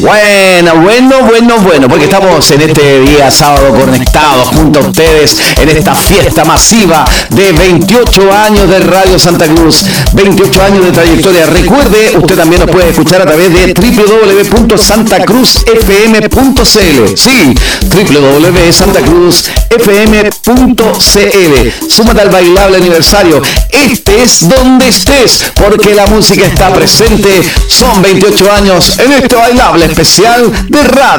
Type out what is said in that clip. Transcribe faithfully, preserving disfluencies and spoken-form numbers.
Bueno, bueno, bueno, bueno, porque estamos en este día sábado conectados junto a ustedes en esta fiesta masiva de veintiocho años de Radio Santa Cruz, veintiocho años de trayectoria. Recuerde, usted también nos puede escuchar a través de doble u doble u doble u punto santa cruz f m punto c l. Sí, doble u doble u doble u punto santa cruz f m punto c l. Súmate al bailable aniversario. Este es donde estés, porque la música está presente. Son veintiocho años en este bailable especial de Radio